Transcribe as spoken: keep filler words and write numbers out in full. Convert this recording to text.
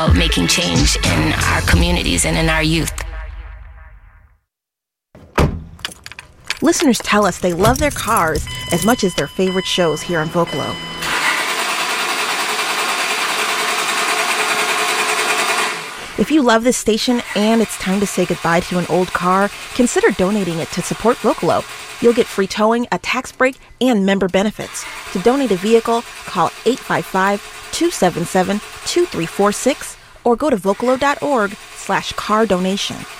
about making change in our communities and in our youth. Listeners tell us they love their cars as much as their favorite shows here on Vocalo. If you love this station and it's time to say goodbye to an old car, consider donating it to support Vocalo. You'll get free towing, a tax break, and member benefits. To donate a vehicle, call eight five five, two seven seven, two three four six or go to vocalo dot org slash car donation.